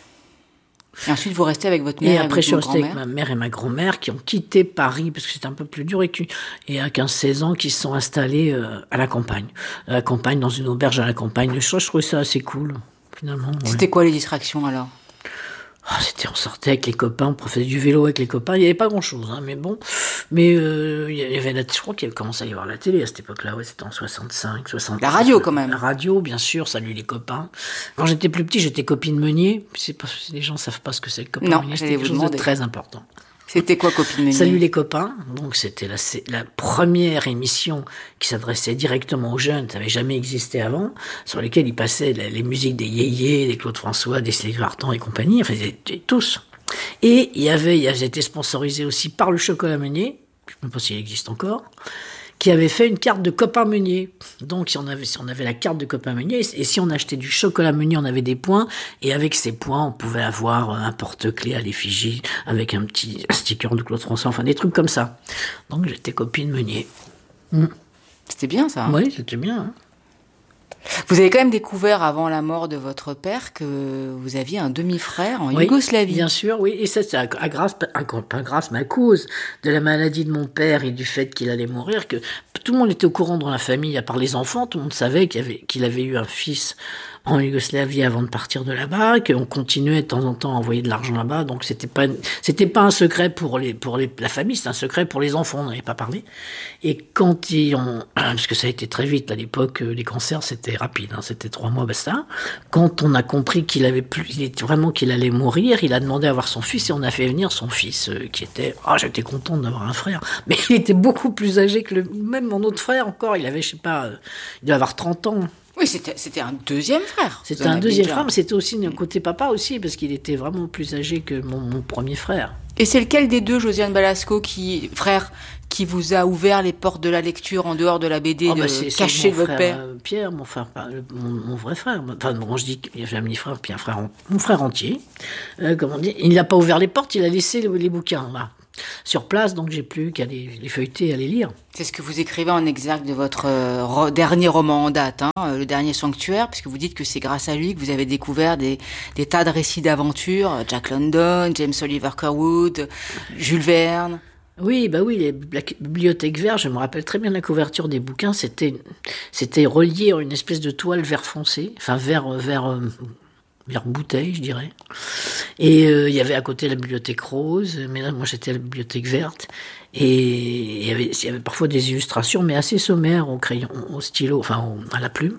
Et ensuite, vous restez avec votre mère et, et après, avec je suis restée avec ma mère et ma grand-mère qui ont quitté Paris parce que c'était un peu plus dur et, qui, et à quinze seize ans, qui se sont installés euh, à la campagne. À la campagne, dans une auberge à la campagne. Je, je trouvais ça assez cool, finalement. C'était ouais. quoi les distractions alors ? Ah, c'était, on sortait avec les copains, on faisait du vélo avec les copains. Il n'y avait pas grand-chose, hein, mais bon. Mais euh, il y avait la, je crois qu'il avait commencé à y avoir la télé à cette époque-là. Ouais, c'était en soixante-cinq, soixante. La radio quand même. La radio, bien sûr. Salut les copains. Quand j'étais plus petit, j'étais copine meunier. C'est pas, les gens savent pas ce que c'est le copain non, meunier. C'était quelque chose de très important. C'était quoi Copine Meunier ? Salut les copains. Donc c'était la, la première émission qui s'adressait directement aux jeunes, ça n'avait jamais existé avant, sur lesquelles ils passaient les, les musiques des Yéyés, des Claude François, des Sylvie Vartan et compagnie, enfin tous. Et il y avait, il avait été sponsorisé aussi par le Chocolat Meunier, je ne sais pas s'il existe encore, qui avait fait une carte de copain meunier. Donc, si on avait, si on avait la carte de copain meunier, et si on achetait du chocolat meunier, on avait des points, et avec ces points, on pouvait avoir un porte-clés à l'effigie, avec un petit sticker de Claude François, enfin des trucs comme ça. Donc, j'étais copine meunier. Mmh. C'était bien, ça. Hein. Oui, c'était bien. Hein. Vous avez quand même découvert avant la mort de votre père que vous aviez un demi-frère en oui, Yougoslavie. Bien sûr, oui. Et ça, c'est à, à grâce, à, pas grâce, mais à cause de la maladie de mon père et du fait qu'il allait mourir, que tout le monde était au courant dans la famille, à part les enfants, tout le monde savait qu'il avait, qu'il avait eu un fils en Yougoslavie avant de partir de là-bas, qu'on continuait de temps en temps à envoyer de l'argent là-bas, donc c'était pas, c'était pas un secret pour les, pour les, la famille, c'est un secret pour les enfants, on n'avait pas parlé. Et quand ils ont, parce que ça a été très vite, à l'époque, les cancers, c'était rapide, hein, c'était trois mois, basta. Quand on a compris qu'il avait plus, il était vraiment qu'il allait mourir, il a demandé à voir son fils et on a fait venir son fils, euh, qui était, ah, oh, j'étais contente d'avoir un frère, mais il était beaucoup plus âgé que le, même mon autre frère encore, il avait, je sais pas, euh, il devait avoir trente ans. Oui, c'était, c'était un deuxième frère. C'était un deuxième frère, mais c'était aussi un côté papa aussi, parce qu'il était vraiment plus âgé que mon, mon premier frère. Et c'est lequel des deux, Josiane Balasco, qui, frère, qui vous a ouvert les portes de la lecture en dehors de la B D, oh, de bah c'est, cacher de votre père euh, Pierre, mon frère, mon, mon vrai frère. Enfin, bon, je dis qu'il y a un frère, puis un frère, mon frère entier. Euh, comment dire, il n'a pas ouvert les portes, il a laissé les, les bouquins là, sur place, donc j'ai plus qu'à les, les feuilleter et à les lire. C'est ce que vous écrivez en exergue de votre euh, ro- dernier roman en date, hein, euh, le dernier Sanctuaire, puisque vous dites que c'est grâce à lui que vous avez découvert des, des tas de récits d'aventure, Jack London, James Oliver Curwood, Jules Verne. Oui, bah oui, les, la bibliothèque verte, je me rappelle très bien la couverture des bouquins, c'était, c'était relié à une espèce de toile vert foncé, enfin vert, vert, euh, vert bouteille, je dirais. Et euh, il y avait à côté la bibliothèque rose, mais là, moi j'étais à la bibliothèque verte. Et il y avait, il y avait parfois des illustrations, mais assez sommaires, au crayon, au stylo, enfin au, à la plume.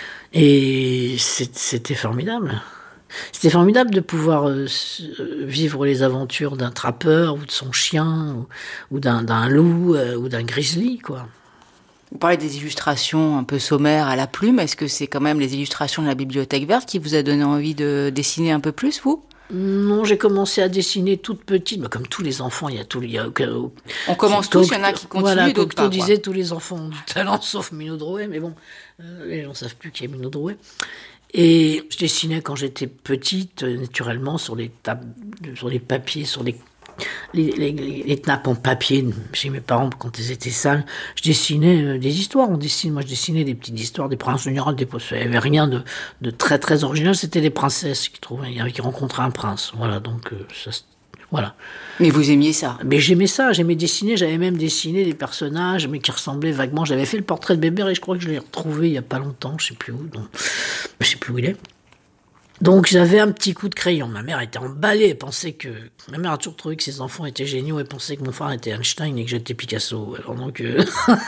Et c'est, c'était formidable. C'était formidable de pouvoir euh, vivre les aventures d'un trappeur ou de son chien ou, ou d'un, d'un loup euh, ou d'un grizzly, quoi. Vous parlez des illustrations un peu sommaires à la plume. Est-ce que c'est quand même les illustrations de la Bibliothèque Verte qui vous a donné envie de dessiner un peu plus, vous ? Non, j'ai commencé à dessiner toute petite, mais comme tous les enfants, il y a tout, il y a aucun, on commence tous, il y en a qui continuent, voilà, d'autres pas. Cocteau disait tous les enfants ont du talent, sauf Minot Drouet, mais bon, euh, les gens ne savent plus qui est Minot Drouet. Et je dessinais quand j'étais petite, naturellement, sur les tables, sur les papiers, sur les, les, les, les nappes en papier chez mes parents quand elles étaient sales. Je dessinais des histoires. On dessine, moi, je dessinais des petites histoires, des princes en général, des il n'y avait rien de, de très très original. C'était des princesses qui trouvaient, qui rencontraient un prince. Voilà, donc ça. Voilà. Mais vous aimiez ça ? Mais j'aimais ça, j'aimais dessiner, j'avais même dessiné des personnages, mais qui ressemblaient vaguement. J'avais fait le portrait de Bébert et je crois que je l'ai retrouvé il n'y a pas longtemps, je ne sais plus où, donc, je ne sais plus où il est. Donc j'avais un petit coup de crayon. Ma mère était emballée, elle pensait que... Ma mère a toujours trouvé que ses enfants étaient géniaux, elle pensait que mon frère était Einstein et que j'étais Picasso. Alors donc... Euh...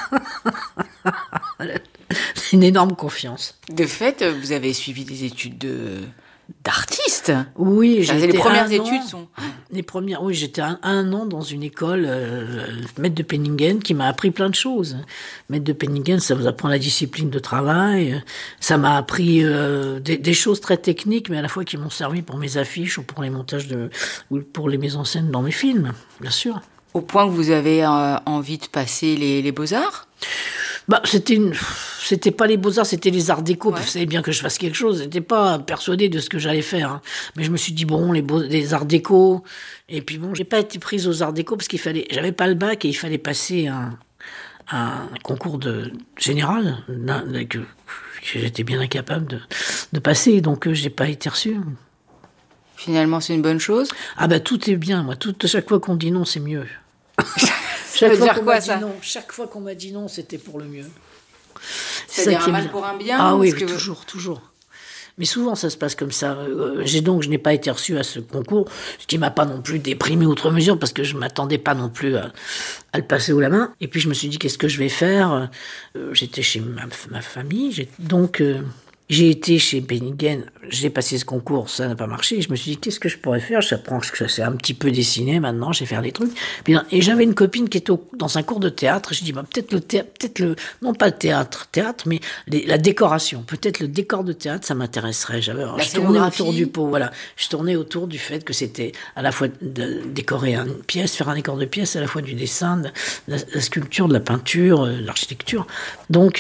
C'est une énorme confiance. De fait, vous avez suivi des études de... d'artiste. Oui, j'ai enfin, les premières études an, sont les premières. Oui, j'étais un, un an dans une école, euh, maître de Penningen, qui m'a appris plein de choses. Maître de Penningen, ça vous apprend la discipline de travail. Ça m'a appris euh, des, des choses très techniques, mais à la fois qui m'ont servi pour mes affiches ou pour les montages de, ou pour les mises en scène dans mes films, bien sûr. Au point que vous avez euh, envie de passer les, les beaux-arts ? Bah, c'était une, c'était pas les beaux-arts, c'était les arts déco. Ouais. Vous savez bien que je fasse quelque chose. J'étais pas persuadée de ce que j'allais faire, hein. Mais je me suis dit bon, les beaux, les arts déco. Et puis bon, j'ai pas été prise aux arts déco parce qu'il fallait, j'avais pas le bac et il fallait passer un, un concours de général que, que j'étais bien incapable de, de passer. Donc j'ai pas été reçue. Finalement, c'est une bonne chose. Ah bah tout est bien, moi. Tout, chaque fois qu'on dit non, c'est mieux. Ça veut dire quoi, ça ? Non, chaque fois qu'on m'a dit non, c'était pour le mieux. C'est C'est-à-dire un mal bien. Pour un bien ? Ah oui, oui toujours, vous... toujours. Mais souvent, ça se passe comme ça. J'ai donc, je n'ai pas été reçue à ce concours, ce qui m'a pas non plus déprimé outre mesure, parce que je m'attendais pas non plus à, à le passer haut la main. Et puis je me suis dit, qu'est-ce que je vais faire ? J'étais chez ma, ma famille, j'ai, donc... Euh, J'ai été chez Penningen, j'ai passé ce concours, ça n'a pas marché. Je me suis dit, qu'est-ce que je pourrais faire ? J'apprends que je sais un petit peu dessiner maintenant, je sais faire des trucs. Et j'avais une copine qui était au, dans un cours de théâtre. Je dis, bah, peut-être le théâtre, peut-être le, non pas le théâtre, théâtre, mais les, la décoration. Peut-être le décor de théâtre, ça m'intéresserait. J'avais, alors, je tournais autour du pot, voilà. Je tournais autour du fait que c'était à la fois de décorer une pièce, faire un décor de pièce, à la fois du dessin, de la, la sculpture, de la peinture, de l'architecture. Donc,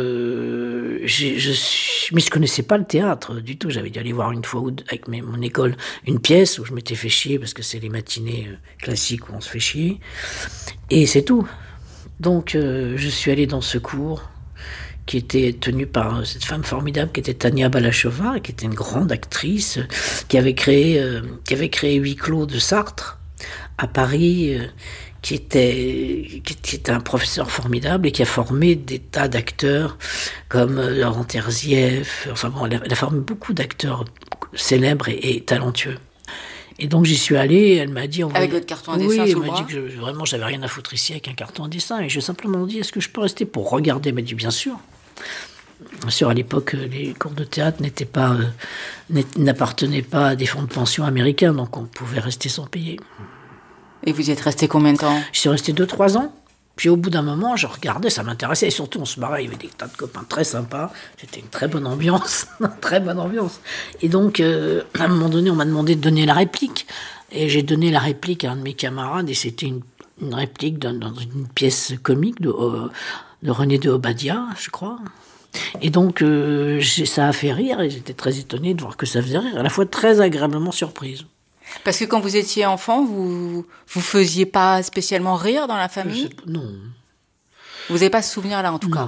euh, j'ai, je suis, mais je connaissais pas le théâtre du tout. J'avais dû aller voir une fois avec mes, mon école une pièce où je m'étais fait chier parce que c'est les matinées classiques où on se fait chier. Et c'est tout. Donc euh, je suis allé dans ce cours qui était tenu par cette femme formidable qui était Tania Balachova, qui était une grande actrice, qui avait créé, euh, qui avait créé Huis clos de Sartre à Paris, euh, qui était, qui était un professeur formidable et qui a formé des tas d'acteurs comme Laurent Terzieff. Enfin bon, elle a, elle a formé beaucoup d'acteurs célèbres et, et talentueux. Et donc j'y suis allée, elle m'a dit... On avec va... votre carton à dessin oui, sous le bras. bras. Oui, elle m'a dit que je, vraiment j'avais rien à foutre ici avec un carton à dessin. Et j'ai simplement dit, est-ce que je peux rester pour regarder ? Elle m'a dit, bien sûr. Bien sûr, à l'époque, les cours de théâtre n'étaient pas, euh, n'appartenaient pas à des fonds de pension américains, donc on pouvait rester sans payer. Et vous y êtes resté combien de temps ? Je suis resté deux trois ans. Puis au bout d'un moment, je regardais, ça m'intéressait. Et surtout, on se marrait, il y avait des tas de copains très sympas. C'était une très bonne ambiance, très bonne ambiance. Et donc, euh, à un moment donné, on m'a demandé de donner la réplique. Et j'ai donné la réplique à un de mes camarades. Et c'était une, une réplique dans, dans une pièce comique de, euh, de René de Obadia, je crois. Et donc, euh, ça a fait rire. Et j'étais très étonnée de voir que ça faisait rire. À la fois très agréablement surprise. Parce que quand vous étiez enfant, vous vous faisiez pas spécialement rire dans la famille ? Non. Vous n'avez pas ce souvenir-là, en tout non. cas ?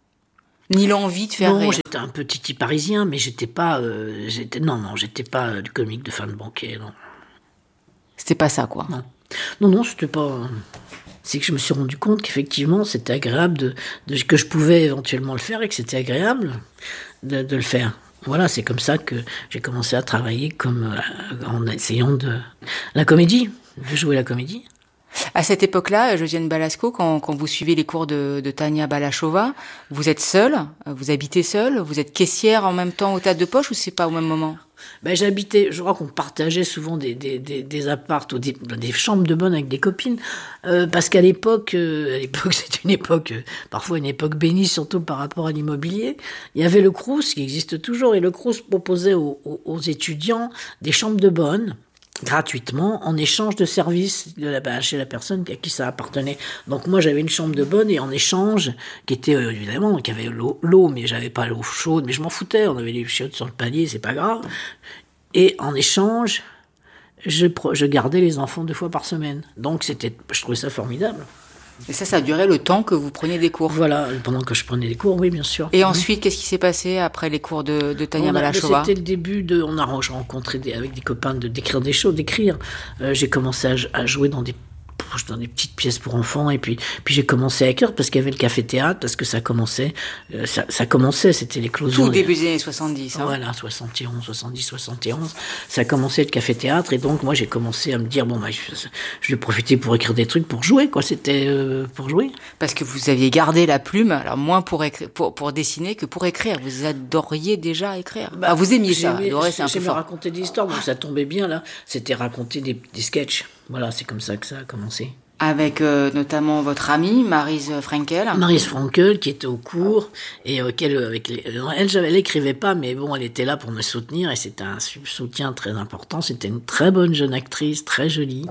Ni l'envie de faire non, rire ? Non, j'étais un peu titi parisien, mais j'étais pas... Euh, j'étais, non, non, j'étais pas le comique de fin de banquet, non. C'était pas ça, quoi ? Non, non, non c'était pas... C'est que je me suis rendu compte qu'effectivement, c'était agréable, de, de, que je pouvais éventuellement le faire et que c'était agréable de, de le faire. Voilà, c'est comme ça que j'ai commencé à travailler comme, euh, en essayant de la comédie, de jouer la comédie. À cette époque-là, Josiane Balasco, quand, quand vous suivez les cours de, de Tania Balachova, vous êtes seule, vous habitez seule, vous êtes caissière en même temps au Théâtre de Poche ou c'est pas au même moment ? Ben, j'habitais, je crois qu'on partageait souvent des, des, des, des apparts ou des, des chambres de bonne avec des copines, euh, parce qu'à l'époque, euh, à l'époque, c'est une époque, euh, parfois une époque bénie, surtout par rapport à l'immobilier. Il y avait le Crous qui existe toujours, et le Crous proposait aux, aux, aux étudiants des chambres de bonne, gratuitement, en échange de services de la, bah, chez la personne à qui ça appartenait. Donc moi, j'avais une chambre de bonne, et en échange, qui était euh, évidemment, qui avait l'eau, l'eau, mais j'avais pas l'eau chaude, mais je m'en foutais, on avait les chiottes sur le palier, c'est pas grave. Et en échange, je, je gardais les enfants deux fois par semaine. Donc c'était, je trouvais ça formidable. Et ça, ça a duré le temps que vous preniez des cours ? Voilà, pendant que je prenais des cours, oui, bien sûr. Et ensuite, qu'est-ce qui s'est passé après les cours de, de Tania Balachova ? C'était le début de... On a rencontré des, avec des copains de, d'écrire des choses, d'écrire. Euh, j'ai commencé à, à jouer dans des dans des petites pièces pour enfants, et puis puis j'ai commencé à écrire parce qu'il y avait le café-théâtre, parce que ça commençait, euh, ça, ça commençait, c'était l'éclosion. Tout début des années soixante-dix. Hein. Voilà, soixante et onze, soixante-dix, soixante et onze. Ça commençait le café-théâtre, et donc moi j'ai commencé à me dire, bon, bah, je, je vais profiter pour écrire des trucs, pour jouer, quoi, c'était euh, pour jouer. Parce que vous aviez gardé la plume, alors moins pour, écrire, pour, pour dessiner que pour écrire. Vous adoriez déjà écrire. Bah, ah, vous aimiez ça, adorer, c'est un peu fort. J'aimais raconter des histoires, donc ça tombait bien, là. C'était raconter des, des sketchs. Voilà, c'est comme ça que ça a commencé. Avec euh, notamment votre amie, Maryse Frankel. Maryse Frankel, qui était au cours, et euh, qu'elle, avec les, elle, elle n'écrivait pas, mais bon, elle était là pour me soutenir, et c'était un soutien très important. C'était une très bonne jeune actrice, très jolie.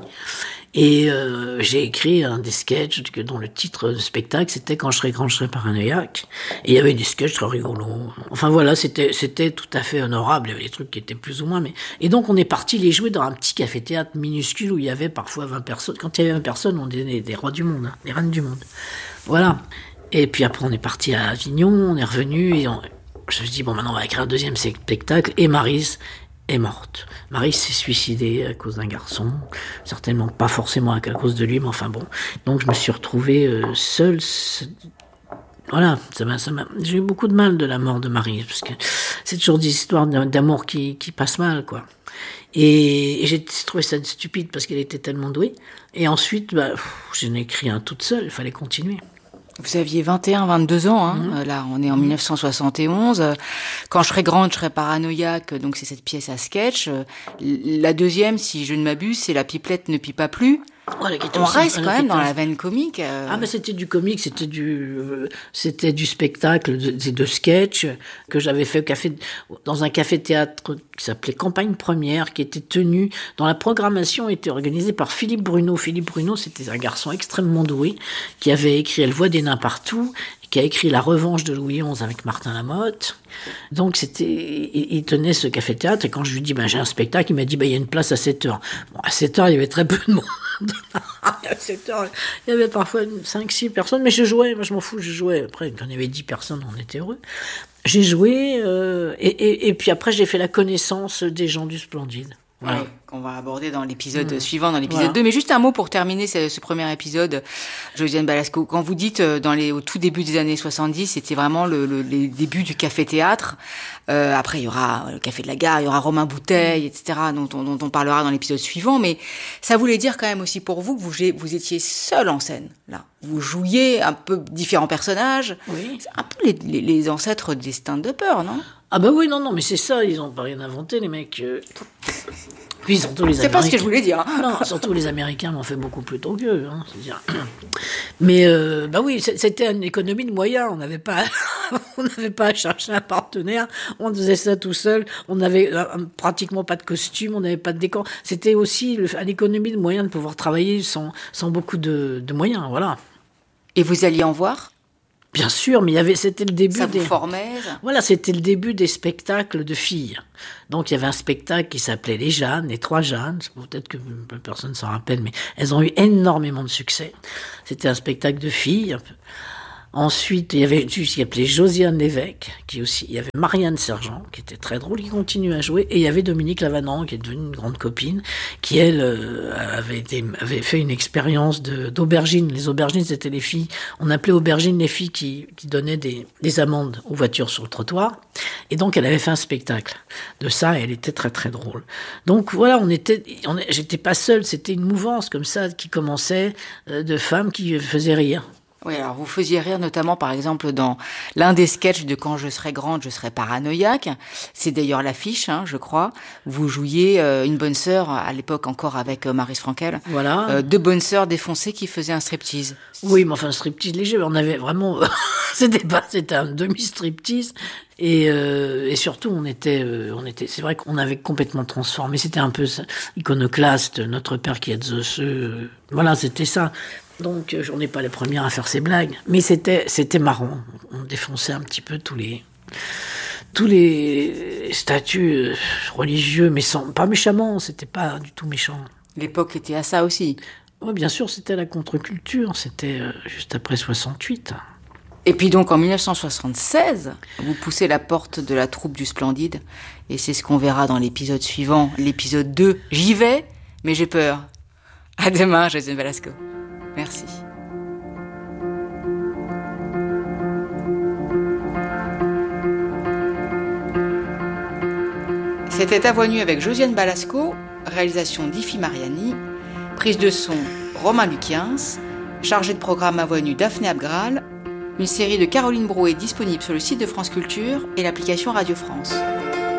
Et euh, j'ai écrit un des sketchs dont le titre de spectacle, c'était « Quand je serai grand, je serai paranoïaque ». Et il y avait des sketchs très rigolos. Enfin voilà, c'était c'était tout à fait honorable. Il y avait des trucs qui étaient plus ou moins... mais Et donc on est parti les jouer dans un petit café-théâtre minuscule où il y avait parfois vingt personnes. Quand il y avait vingt personnes, on était des rois du monde, hein, des reines du monde. Voilà. Et puis après, on est parti à Avignon, on est revenu, et on... je me suis dit, bon, maintenant on va écrire un deuxième spectacle, et Maryse est morte. Maryse s'est suicidée à cause d'un garçon, certainement pas forcément à cause de lui, mais enfin bon. Donc je me suis retrouvé euh, seul. Se... Voilà, ça m'a, ça m'a... j'ai eu beaucoup de mal de la mort de Maryse, parce que c'est toujours des histoires d'amour qui, qui passent mal, quoi. Et, et j'ai trouvé ça stupide parce qu'elle était tellement douée. Et ensuite, bah, je n'ai écrit un toute seule, il fallait continuer. Vous aviez vingt et un, vingt-deux ans, hein. Mmh. Là, on est en dix-neuf cent soixante et onze. Quand je serai grande, je serai paranoïaque. Donc, c'est cette pièce à sketch. La deuxième, si je ne m'abuse, c'est La pipelette ne pie pas plus. Oh, on reste quand même dans la veine comique. Euh... Ah, mais c'était du comique, c'était du, euh, c'était du spectacle, de, de sketch que j'avais fait au café, dans un café-théâtre qui s'appelait Campagne Première, qui était tenu, dont la programmation était organisée par Philippe Bruno. Philippe Bruno, c'était un garçon extrêmement doué, qui avait écrit Elle voit des nains partout, qui a écrit La revanche de Louis onze avec Martin Lamotte. Donc c'était, il, il tenait ce café-théâtre, et quand je lui dis, ben, j'ai un spectacle, il m'a dit, ben, il y a une place à sept heures. Bon, à sept heures, il y avait très peu de monde. À sept heures, il y avait parfois cinq six personnes, mais je jouais, moi je m'en fous, je jouais. Après, quand il y avait dix personnes, on était heureux. J'ai joué, euh, et, et, et puis après, j'ai fait la connaissance des gens du Splendide. Voilà. Ouais, qu'on va aborder dans l'épisode mmh. suivant, dans l'épisode voilà. deux. Mais juste un mot pour terminer ce, ce premier épisode, Josiane Balasco. Quand vous dites, dans les, au tout début des années soixante-dix, c'était vraiment le, le, les débuts du café-théâtre. Euh, après, il y aura le Café de la Gare, il y aura Romain Bouteille, et cetera, dont on, dont on parlera dans l'épisode suivant. Mais ça voulait dire quand même aussi pour vous que vous, vous étiez seul en scène, là. Vous jouiez un peu différents personnages. Oui. C'est un peu les, les, les ancêtres des stand-uppers, non? Ah bah oui, non, non, mais c'est ça, ils ont pas rien inventé, les mecs. Euh... Puis surtout les c'est Américains. pas ce que je voulais dire. Hein. Non, surtout les Américains l'ont fait beaucoup plus tôt qu'eux. Hein, c'est-à-dire... Mais euh, bah oui, c'était une économie de moyens. On n'avait pas, on n'avait pas à chercher un partenaire. On faisait ça tout seul. On n'avait euh, pratiquement pas de costume. On n'avait pas de décor. C'était aussi le, une économie de moyens de pouvoir travailler sans, sans beaucoup de, de moyens. Voilà. Et vous alliez en voir? Bien sûr, mais il y avait, c'était le début ça des... vous formait? Voilà, c'était le début des spectacles de filles. Donc, il y avait un spectacle qui s'appelait Les Jeannes, les Trois Jeannes. Peut-être que personne ne s'en rappelle, mais elles ont eu énormément de succès. C'était un spectacle de filles. Ensuite, il y avait qui s'appelait Josiane Lévesque, qui aussi, il y avait Marianne Sergent, qui était très drôle, qui continue à jouer, et il y avait Dominique Lavanant, qui est devenue une grande copine, qui elle euh, avait été, avait fait une expérience de, d'aubergines. Les aubergines, c'était les filles, on appelait aubergines les filles qui, qui donnaient des, des amendes aux voitures sur le trottoir, et donc elle avait fait un spectacle de ça, et elle était très très drôle. Donc voilà, on était, on, j'étais pas seule, c'était une mouvance comme ça qui commençait euh, de femmes qui faisaient rire. Oui, alors vous faisiez rire notamment, par exemple, dans l'un des sketchs de Quand je serai grande, je serai paranoïaque. C'est d'ailleurs l'affiche, hein, je crois. Vous jouiez euh, une bonne sœur, à l'époque encore avec euh, Maryse Frankel. Voilà. Euh, deux bonnes sœurs défoncées qui faisaient un striptease. Oui, mais enfin, un striptease léger. On avait vraiment... c'était pas, c'était un demi-striptease. Et, euh, et surtout, on était, euh, on était, c'est vrai qu'on avait complètement transformé. C'était un peu iconoclaste, notre père qui est Zeus. Euh, voilà, c'était ça. Donc, on n'est pas les premières à faire ces blagues. Mais c'était, c'était marrant. On défonçait un petit peu tous les, tous les statuts religieux, mais sans, pas méchamment. C'était pas du tout méchant. L'époque était à ça aussi. Oui, bien sûr, c'était la contre-culture. C'était euh, juste après soixante-huit. Et puis donc, en dix-neuf cent soixante-seize, vous poussez la porte de la troupe du Splendide. Et c'est ce qu'on verra dans l'épisode suivant, l'épisode deux. J'y vais, mais j'ai peur. À demain, Josiane Balasco. Merci. C'était À Voix nue avec Josiane Balasco, réalisation d'Ifi Mariani, prise de son Romain Luquiens, chargé de programme À Voix nue Daphné Abgral. Une série de Caroline Brouet disponible sur le site de France Culture et l'application Radio France.